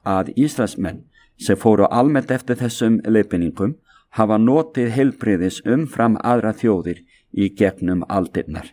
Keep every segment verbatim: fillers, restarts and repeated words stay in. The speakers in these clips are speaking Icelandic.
að Ísraelsmenn sem fóru almennt eftir þessum leiðbeiningum hafa notið heilbrigðis umfram aðra þjóðir í gegnum aldirnar.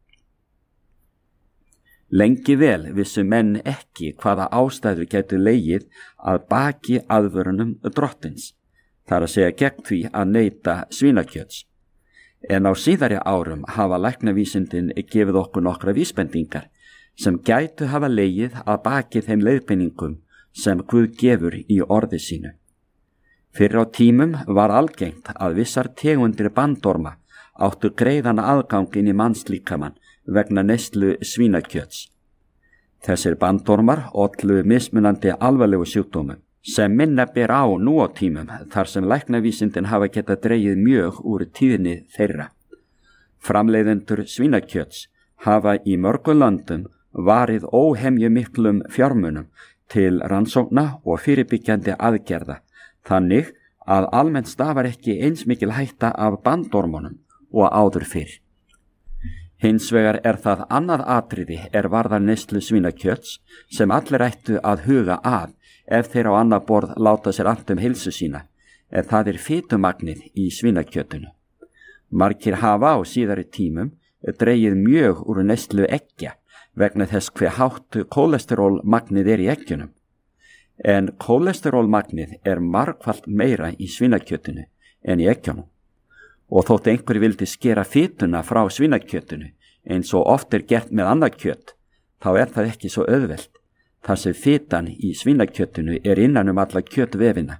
Lengi vel vissu menn ekki hvaða ástæður gætu legið að baki aðvörunum drottins, þar að segja gegn því að neyta svínakjöts. En á síðari árum hafa læknavísindin gefið okkur nokkra vísbendingar sem gætu hafa legið að baki þeim leiðbeiningum sem Guð gefur í orði sínu. Fyrir á tímum var algengt að vissar tegundir bandorma áttu greiðan aðgangin í mannslíkamann vegna neyslu svínakjöts. Þessir bandormar ollu mismunandi alvarlegu sjúkdómum sem minna ber á nú á tímum þar sem læknavísindin hafa getað dregið mjög úr tíðni þeirra. Framleiðendur svínakjöts hafa í mörgum löndum varið óhemju miklum fjármunum til rannsókna og fyrirbyggjandi aðgerða, þannig að almennt stafar ekki eins mikil hætta af bandormunum og áður fyrr. Hins vegar er það annað atriði er varðar neyslu svínakjöts sem allir ættu að huga að ef þeir á annað borð láta sér annt um heilsu sína, en það er fitumagnið í svínakjötunu. Margir hafa á síðari tímum dregið mjög úr neyslu eggja vegna þess hve hátt kólesterólmagnið er í eggjunum. En kólesterólmagnið er margfalt meira í svínakjötunu en í eggjunum. Og þótt einhver vildi skera fituna frá svínakjötunu eins og oft er gert með annað kjöt, þá er það ekki svo auðvelt, þar sem fitan í svínakjötunu er innan um alla kjötvefina.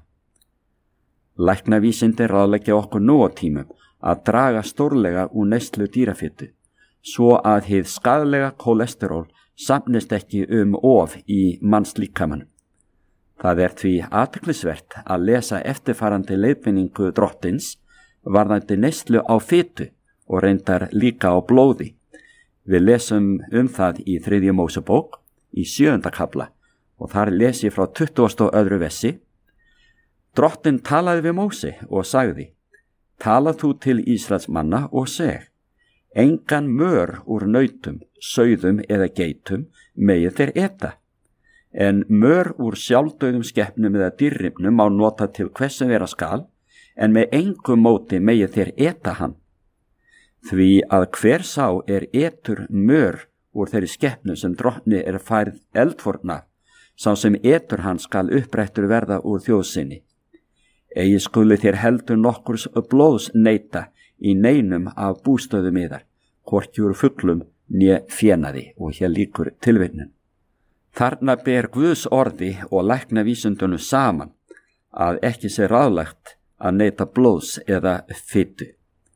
Læknavísindi ráðleggja okkur nú á tímum að draga stórlega úr neyslu dýrafitu, svo að hið skaðlega kólesteról safnist ekki um of í mannslíkamanum. Það er því athyglisvert að lesa eftirfarandi leiðbeiningu drottins varðandi neyslu á fitu og reyndar líka á blóði. Við lesum um það í þriðju Mósebók í sjöunda kafla og þar les ég frá tuttugasta og öðru versi. Drottinn talaði við Móse og sagði: Talað þú til Ísraels manna og seg: Engan mör úr nautum, sauðum eða geitum megi þeir eta, en mör úr sjálfdauðum skepnum eða dýrrifnum má nota til hvers sem vera skal, en með engum móti megi þeir eta hann. Því að hver sá er etur mör úr þeirri skepnu sem drottni er færð eldforna, sá sem etur hann skal upprættur verða úr þjóðsinni. Eigi skuli þér heldur nokkurs blóðs neita í neinum af bústöðum yðar, hvorki úr fuglum né fénaði, og hér líkur tilvitnun. Þarna ber Guðs orði og læknavísindunum saman að ekki sé ráðlegt að neita blóðs eða fitu.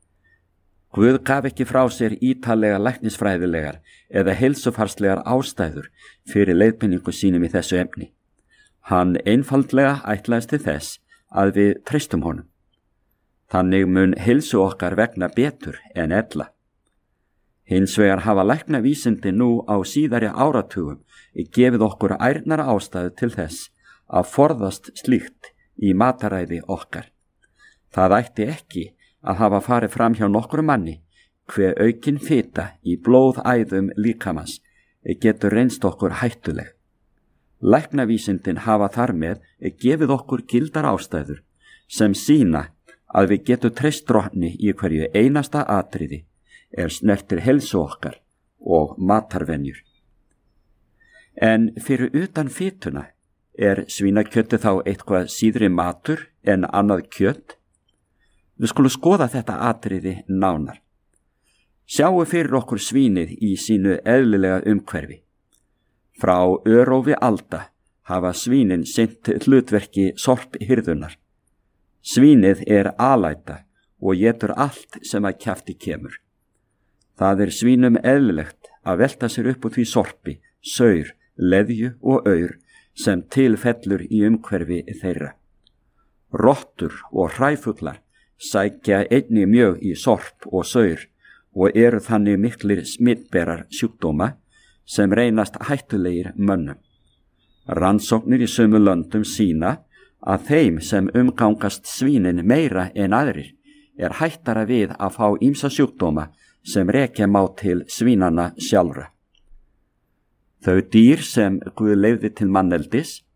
Guð gaf ekki frá sér ítalega læknisfræðilegar eða heilsufarslegar ástæður fyrir leiðbeiningu sínum í þessu efni. Hann einfaldlega ætlaðist til þess að við treystum honum. Þannig mun heilsu okkar vegna betur en ella. Hins vegar hafa læknavísindi nú á síðari áratugum gefið okkur ærnara ástæðu til þess að forðast slíkt í mataræði okkar. Það ætti ekki að hafa farið fram hjá nokkru manni hve aukin fita í blóðæðum líkamans getur reynst okkur hættuleg. Læknavísindin hafa þar með gefið okkur gildar ástæður sem sýna að við getum treyst drottni í hverju einasta atriði er snertir heilsu okkar og matarvenjur. En fyrir utan fituna er svínakjöti þá eitthvað síðri matur en annað kjöt? Við skulum skoða þetta atriði nánar. Sjáum fyrir okkur svínið í sínu eðlilega umhverfi. Frá örófi alda hafa svínin sinnt hlutverki sorphirðunar. Svínið er alæta og étur allt sem að kjafti kemur. Það er svínum eðlilegt að velta sér upp úr því sorpi, saur, leðju og aur sem tilfellur í umhverfi þeirra. Rottur og hræfuglar sækja einnig mjög í sorp og saur og eru þannig miklir smittberar sjúkdóma sem reynast hættulegir mönnum. Rannsóknir í sömu löndum sýna að þeim sem umgangast svínin meira en aðrir er hættara við að fá ýmsa sjúkdóma sem rekja má til svínana sjálfra. Þau dýr sem Guð leyfði til manneldis